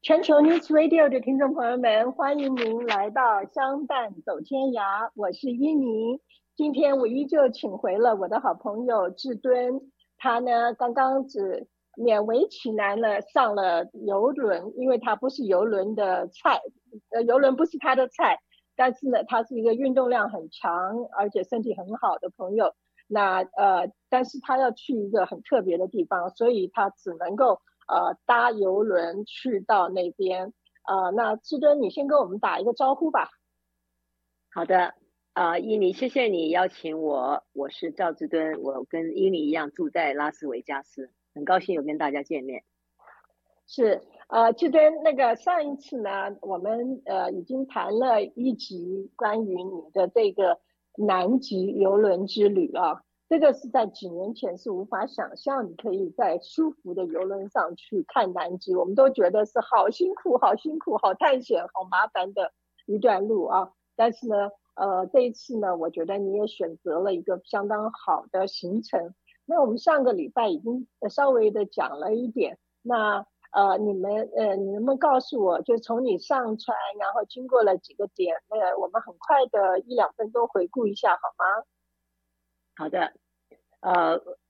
全球 News Radio 的听众朋友们，欢迎您来到相伴走天涯，我是依妮。今天我依旧请回了我的好朋友志敦，他呢刚刚只勉为其难了上了游轮，因为他不是游轮的菜，游轮不是他的菜，但是呢，他是一个运动量很强而且身体很好的朋友。但是他要去一个很特别的地方，所以他只能够搭游轮去到那边。那志敦，你先跟我们打一个招呼吧。 好的，伊妮，谢谢你邀请我，我是赵志敦，我跟伊妮一样住在拉斯维加斯，很高兴有跟大家见面。 是，志敦，那个上一次呢，我们已经谈了一集关于你的这个南极游轮之旅啊。这个是在几年前是无法想象，你可以在舒服的游轮上去看南极，我们都觉得是好辛苦、好辛苦、好探险、好麻烦的一段路啊。但是呢，这一次呢，我觉得你也选择了一个相当好的行程。那我们上个礼拜已经稍微的讲了一点，那你能不能告诉我，就从你上船，然后经过了几个点，我们很快的一两分钟回顾一下好吗？ 好的，呃，